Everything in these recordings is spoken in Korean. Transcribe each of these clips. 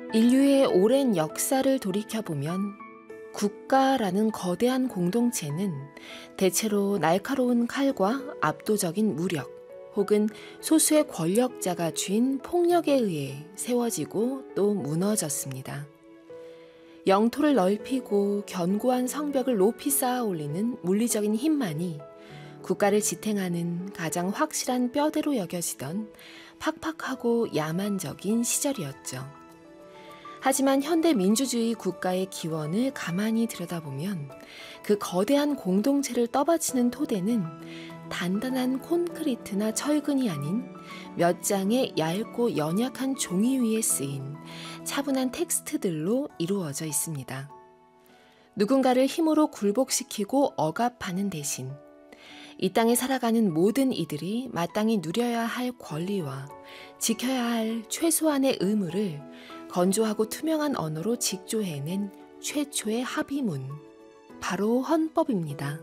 인류의 오랜 역사를 돌이켜보면 국가라는 거대한 공동체는 대체로 날카로운 칼과 압도적인 무력 혹은 소수의 권력자가 쥔 폭력에 의해 세워지고 또 무너졌습니다. 영토를 넓히고 견고한 성벽을 높이 쌓아 올리는 물리적인 힘만이 국가를 지탱하는 가장 확실한 뼈대로 여겨지던 팍팍하고 야만적인 시절이었죠. 하지만 현대 민주주의 국가의 기원을 가만히 들여다보면 그 거대한 공동체를 떠받치는 토대는 단단한 콘크리트나 철근이 아닌 몇 장의 얇고 연약한 종이 위에 쓰인 차분한 텍스트들로 이루어져 있습니다. 누군가를 힘으로 굴복시키고 억압하는 대신 이 땅에 살아가는 모든 이들이 마땅히 누려야 할 권리와 지켜야 할 최소한의 의무를 건조하고 투명한 언어로 직조해낸 최초의 합의문, 바로 헌법입니다.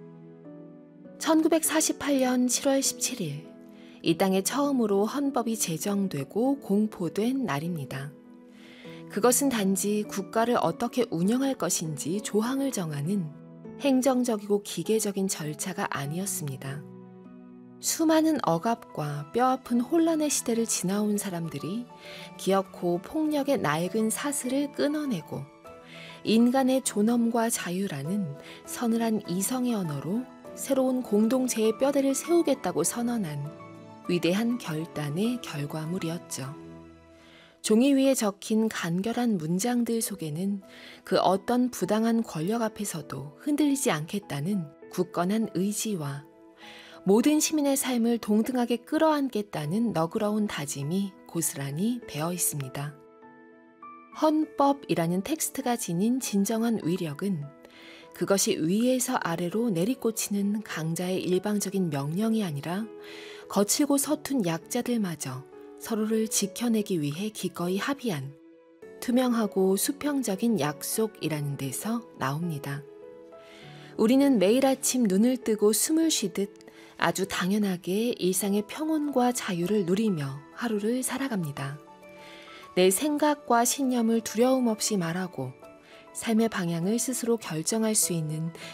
1948년 7월 17일, 이 땅에 처음으로 헌법이 제정되고 공포된 날입니다. 그것은 단지 국가를 어떻게 운영할 것인지 조항을 정하는 행정적이고 기계적인 절차가 아니었습니다. 수많은 억압과 뼈아픈 혼란의 시대를 지나온 사람들이 기어코 폭력의 낡은 사슬을 끊어내고 인간의 존엄과 자유라는 서늘한 이성의 언어로 새로운 공동체의 뼈대를 세우겠다고 선언한 위대한 결단의 결과물이었죠. 종이 위에 적힌 간결한 문장들 속에는 그 어떤 부당한 권력 앞에서도 흔들리지 않겠다는 굳건한 의지와 모든 시민의 삶을 동등하게 끌어안겠다는 너그러운 다짐이 고스란히 배어 있습니다. 헌법이라는 텍스트가 지닌 진정한 위력은 그것이 위에서 아래로 내리꽂히는 강자의 일방적인 명령이 아니라 거칠고 서툰 약자들마저 서로를 지켜내기 위해 기꺼이 합의한 투명하고 수평적인 약속이라는 데서 나옵니다. 우리는 매일 아침 눈을 뜨고 숨을 쉬듯 아주 당연하게 일상의 평온과 자유를 누리며 하루를 살아갑니다. 내 생각과 신념을 두려움 없이 말하고 삶의 방향을 스스로 결정할 수 있는